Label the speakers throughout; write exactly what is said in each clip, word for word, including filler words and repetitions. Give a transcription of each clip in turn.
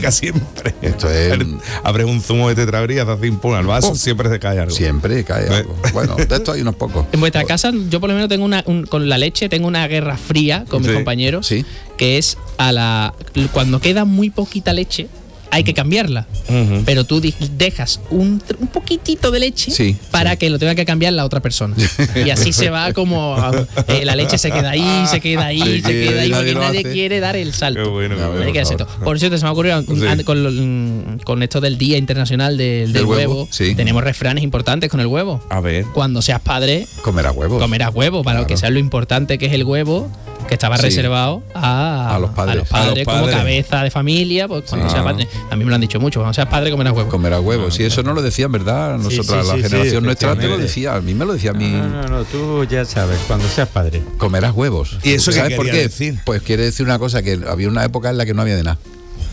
Speaker 1: pica siempre.
Speaker 2: Esto es...
Speaker 1: Abres un zumo de tetrabría, te haces un pum al vaso, oh, siempre se cae algo.
Speaker 2: Siempre cae algo. Bueno, de esto hay unos pocos.
Speaker 3: En vuestra casa, yo por lo menos tengo una, un, con la leche, tengo una guerra fría con
Speaker 1: sí.
Speaker 3: mis compañeros,
Speaker 2: sí.
Speaker 3: que es a la cuando queda muy poquita leche, hay que cambiarla. Uh-huh. Pero tú dejas un, un poquitito de leche
Speaker 2: sí,
Speaker 3: para
Speaker 2: sí.
Speaker 3: que lo tenga que cambiar la otra persona. Y así se va como... Eh, la leche se queda ahí, se queda ahí, se, se queda ahí, porque nadie hace. quiere dar el salto.
Speaker 1: Qué bueno,
Speaker 3: no,
Speaker 1: bueno,
Speaker 3: que por, por cierto, se me ha ocurrido sí. con, con esto del Día Internacional del, del huevo, huevo
Speaker 2: sí.
Speaker 3: tenemos refranes importantes con el huevo.
Speaker 1: A ver.
Speaker 3: Cuando seas padre...
Speaker 2: Comerás huevo.
Speaker 3: Comerás huevo, para claro. que sea lo importante que es el huevo, que estaba sí. reservado a,
Speaker 2: a, los padres.
Speaker 3: a los padres,
Speaker 1: a los
Speaker 3: como
Speaker 1: padres.
Speaker 3: cabeza de familia, pues cuando
Speaker 2: sí.
Speaker 3: sea padre. A mí me lo han dicho mucho, cuando seas padre comerás huevo.
Speaker 2: Comerás huevo, si sí, eso no lo decían, ¿verdad? Nosotras, sí, sí, la sí, generación sí, nuestra te lo decía, a mí me lo decía a mí.
Speaker 4: No, no, no, tú ya sabes, cuando seas padre.
Speaker 2: Comerás huevos.
Speaker 1: ¿Y eso
Speaker 2: ¿sabes
Speaker 1: qué
Speaker 2: por qué?
Speaker 1: Decir?
Speaker 2: Pues quiere decir una cosa, que había una época en la que no había de nada.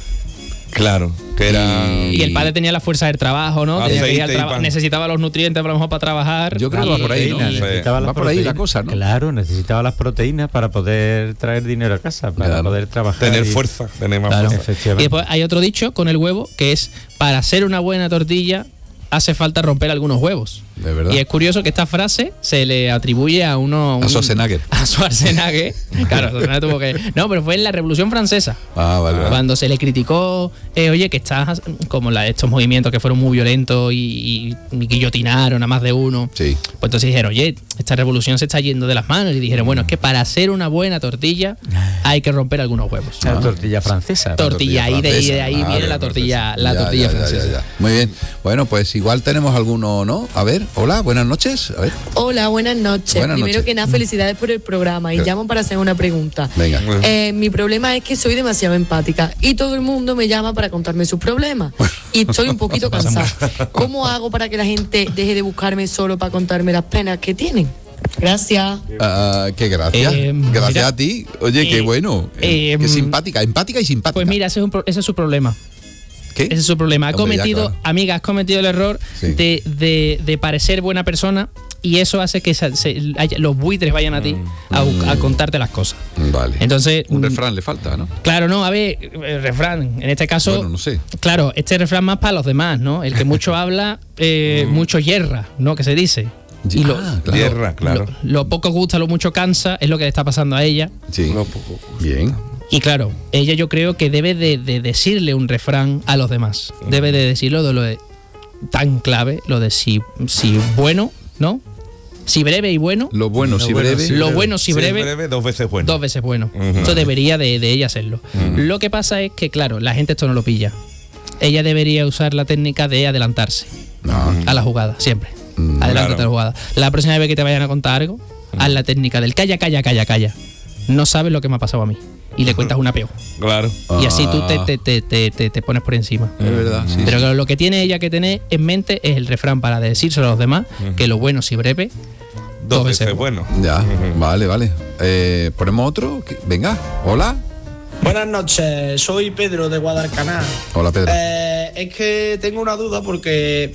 Speaker 1: Claro, que era...
Speaker 3: Y, y el padre tenía la fuerza del trabajo, ¿no? Tenía que ir al traba-
Speaker 1: pan.
Speaker 3: Necesitaba los nutrientes a lo mejor para trabajar.
Speaker 2: Yo creo que va por ahí, ¿no?
Speaker 4: Necesitaba
Speaker 2: va por ahí la cosa, ¿no?
Speaker 4: Claro, necesitaba las proteínas para poder traer dinero a casa, para
Speaker 2: claro.
Speaker 4: poder trabajar.
Speaker 1: Tener
Speaker 4: y...
Speaker 1: fuerza, tener más
Speaker 3: claro.
Speaker 1: fuerza.
Speaker 3: Y después hay otro dicho con el huevo, que es, para hacer una buena tortilla hace falta romper algunos huevos.
Speaker 2: De verdad.
Speaker 3: Y es curioso que esta frase se le atribuye a uno... Un,
Speaker 2: a Schwarzenegger.
Speaker 3: A Schwarzenegger. Claro, Schwarzenegger tuvo que... No, pero fue en la Revolución Francesa.
Speaker 2: Ah, vale, vale.
Speaker 3: Cuando se le criticó, eh, oye, que estás... Como la, estos movimientos que fueron muy violentos y, y, y guillotinaron a más de uno.
Speaker 2: Sí.
Speaker 3: Pues entonces dijeron, oye, esta revolución se está yendo de las manos. Y dijeron, bueno, es que para hacer una buena tortilla hay que romper algunos huevos.
Speaker 4: La tortilla francesa.
Speaker 3: Tortilla, y de, de ahí
Speaker 2: ah,
Speaker 3: viene la tortilla, la
Speaker 2: ya,
Speaker 3: tortilla
Speaker 2: ya,
Speaker 3: francesa.
Speaker 2: Ya, ya, ya. Muy bien. Bueno, pues igual tenemos alguno, ¿no? A ver, hola, buenas noches. A ver.
Speaker 5: Hola, buenas noches.
Speaker 2: Buenas
Speaker 5: Primero
Speaker 2: noches.
Speaker 5: que nada, felicidades por el programa y
Speaker 2: Gracias.
Speaker 5: llamo para hacer una pregunta.
Speaker 2: Venga.
Speaker 5: Eh, mi problema es que soy demasiado empática y todo el mundo me llama para contarme sus problemas y estoy un poquito cansada. ¿Cómo hago para que la gente deje de buscarme solo para contarme las penas que tienen? Gracias.
Speaker 2: Uh, qué gracias.
Speaker 3: Eh,
Speaker 2: gracias
Speaker 3: mira,
Speaker 2: a ti. Oye,
Speaker 3: eh,
Speaker 2: qué bueno.
Speaker 3: eh,
Speaker 2: qué simpática, empática y simpática.
Speaker 3: Pues mira, ese es, un pro- ese es su problema.
Speaker 2: ¿Qué?
Speaker 3: Ese es su problema. Ha
Speaker 2: Hombre,
Speaker 3: cometido,
Speaker 2: ya, claro.
Speaker 3: amiga, has cometido el error
Speaker 2: Sí.
Speaker 3: de, de, de parecer buena persona y eso hace que se, se, haya, los buitres vayan a ti a,
Speaker 2: Mm.
Speaker 3: a contarte las cosas.
Speaker 2: Vale.
Speaker 3: Entonces,
Speaker 2: un
Speaker 3: mm,
Speaker 2: refrán le falta, ¿no?
Speaker 3: Claro, no, a ver, el refrán, en este caso,
Speaker 2: Bueno, no sé.
Speaker 3: claro, este refrán más para los demás, ¿no? El que mucho habla, eh, mucho yerra, ¿no? Que se dice. Y lo,
Speaker 2: Ah, claro.
Speaker 1: Tierra, claro.
Speaker 3: lo, lo poco gusta, lo mucho cansa, es lo que le está pasando a ella.
Speaker 2: Sí.
Speaker 1: No, poco.
Speaker 2: Bien.
Speaker 3: Y claro, ella yo creo que debe de, de decirle un refrán a los demás. Debe de decirlo de lo de tan clave, lo de si, si bueno, ¿no? Si breve y bueno.
Speaker 2: Lo bueno,
Speaker 4: Lo
Speaker 2: si
Speaker 4: bueno,
Speaker 2: breve.
Speaker 4: sí.
Speaker 3: Lo bueno si
Speaker 1: Si es
Speaker 3: breve,
Speaker 1: breve, dos veces bueno.
Speaker 3: dos veces bueno.
Speaker 1: Ujú.
Speaker 3: Esto debería de, de ella hacerlo.
Speaker 1: Ujú.
Speaker 3: Lo que pasa es que, claro, la gente esto no lo pilla. Ella debería usar la técnica de adelantarse
Speaker 2: No.
Speaker 3: a la jugada, siempre.
Speaker 2: Mm,
Speaker 3: Adelántate
Speaker 1: claro.
Speaker 3: a la jugada. La próxima vez que te vayan a contar algo, haz la técnica del calla, calla, calla, calla. No sabes lo que me ha pasado a mí. Y le cuentas una peor.
Speaker 1: Claro.
Speaker 3: Y así tú te,
Speaker 2: Ah,
Speaker 3: te, te, te, te, te pones por encima.
Speaker 2: Es verdad, sí.
Speaker 3: Pero
Speaker 2: sí.
Speaker 3: claro, lo que tiene ella que tener en mente es el refrán para decírselo a los demás, que lo bueno si breve,
Speaker 1: Dos,
Speaker 3: dos
Speaker 1: veces
Speaker 3: veces
Speaker 1: bueno.
Speaker 2: Ya,
Speaker 1: Ujú.
Speaker 2: vale, vale. Eh, ¿Ponemos otro? ¿Qué? Venga, hola.
Speaker 6: Buenas noches, soy Pedro de Guadalcanal.
Speaker 2: Hola, Pedro.
Speaker 6: Eh, es que tengo una duda porque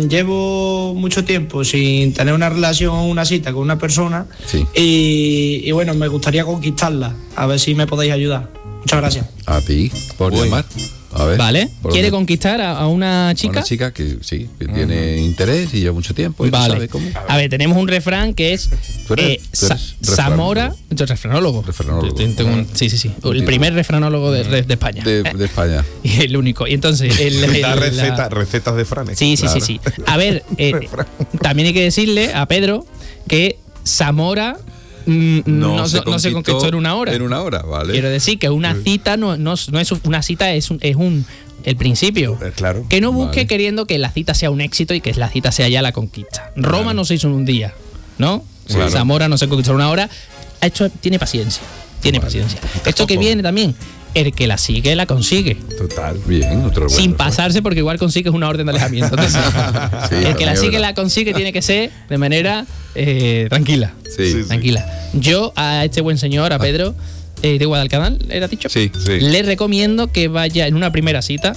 Speaker 6: llevo mucho tiempo sin tener una relación o una cita con una persona
Speaker 2: Sí.
Speaker 6: y, y bueno, me gustaría conquistarla. A ver si me podéis ayudar. Muchas gracias.
Speaker 2: A ti, por
Speaker 1: Uy.
Speaker 2: llamar. A ver.
Speaker 3: ¿vale?
Speaker 2: ¿por
Speaker 3: ¿Quiere
Speaker 2: dónde?
Speaker 3: conquistar a, a una chica?
Speaker 2: Una chica que sí, que tiene interés y lleva mucho tiempo y no
Speaker 3: Vale.
Speaker 2: sabe cómo.
Speaker 3: A ver, tenemos un refrán que es
Speaker 2: Tú eres-
Speaker 3: eh,
Speaker 2: tú
Speaker 3: Sa-
Speaker 2: eres
Speaker 3: Zamora. Yo refranólogo.
Speaker 2: Refranólogo.
Speaker 3: Yo tengo un- sí, sí, sí. El primer refranólogo de, de- de España.
Speaker 2: De, de España.
Speaker 3: Y el único. Y entonces. El, el-
Speaker 1: Da
Speaker 3: la-
Speaker 1: receta, recetas de franes.
Speaker 3: Sí, sí,
Speaker 2: Claro.
Speaker 3: sí, sí. A ver, eh, también hay que decirle a Pedro que Zamora mm, no, no, se, no se conquistó en una hora.
Speaker 2: En una hora, vale.
Speaker 3: Quiero decir que una cita no, no, no es una cita, es un, es un el principio.
Speaker 1: Eh, Claro.
Speaker 3: Que no busque
Speaker 2: Vale.
Speaker 3: queriendo que la cita sea un éxito y que la cita sea ya la conquista. Roma no se hizo en un día, ¿no?
Speaker 1: Claro.
Speaker 3: Zamora no se conquistó en una hora. Esto tiene paciencia, tiene
Speaker 2: Vale.
Speaker 3: paciencia. Esto que viene también, el que la sigue, la consigue.
Speaker 1: Total.
Speaker 2: Bien, otro bueno.
Speaker 3: Sin pasarse, porque igual consigues una orden de alejamiento. Entonces,
Speaker 2: Sí,
Speaker 3: el que la
Speaker 2: también
Speaker 3: sigue,
Speaker 2: es
Speaker 3: la
Speaker 2: verdad.
Speaker 3: consigue, tiene que ser de manera eh, tranquila.
Speaker 2: Sí,
Speaker 1: Sí,
Speaker 3: Tranquila. Yo a este buen señor, a Pedro, eh, de Guadalcanal, ¿era dicho?
Speaker 2: sí.
Speaker 1: Sí.
Speaker 3: Le recomiendo que vaya en una primera cita.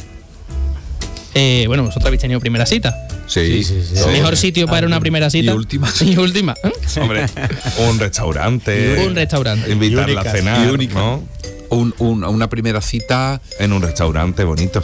Speaker 3: Eh, bueno, vosotros habéis tenido primera cita.
Speaker 2: Sí,
Speaker 4: Sí, sí, sí.
Speaker 2: sí.
Speaker 3: Mejor sitio para una primera cita.
Speaker 2: Y última.
Speaker 3: Y última. ¿eh?
Speaker 1: Hombre, un restaurante.
Speaker 3: Un restaurante.
Speaker 1: Invitarla
Speaker 4: Y única.
Speaker 1: a cenar.
Speaker 2: Y única.
Speaker 1: ¿no?
Speaker 2: Un, un- una primera cita
Speaker 1: En un restaurante bonito.